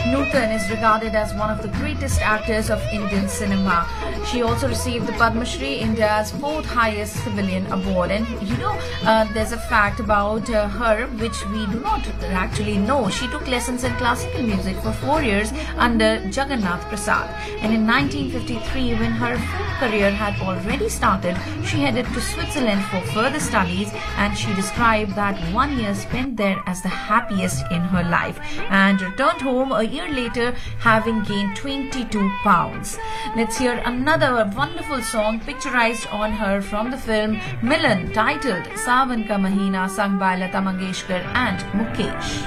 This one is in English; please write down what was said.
Nutan is regarded as one of the greatest actors of Indian cinema. She also received the Padma Shri, India's fourth highest civilian award. And there's a fact about her which we do not actually know. She took lessons in classical music for 4 years under Jagannath Prasad. And in 1953, when her film career had already started, she headed to Switzerland for further studies, and she described that 1 year spent there as the happiest in her life, and returned home a year later having gained 22 pounds. Let's hear another wonderful song picturized on her from the film Milan, titled Sawan Ka Mahina, sung by Lata Mangeshkar and Mukesh.